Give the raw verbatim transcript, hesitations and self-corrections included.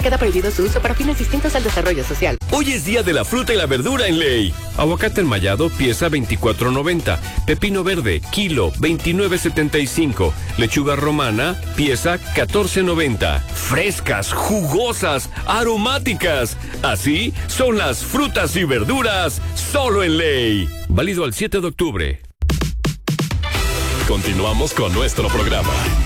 Queda prohibido su uso para fines distintos al desarrollo social. Hoy es día de la fruta y la verdura en Ley. Aguacate enmayado, pieza veinticuatro noventa. Pepino verde, kilo veintinueve setenta y cinco. Lechuga romana, pieza catorce noventa. Frescas, jugosas, aromáticas. Así son las frutas y verduras solo en Ley. Válido al siete de octubre. Continuamos con nuestro programa.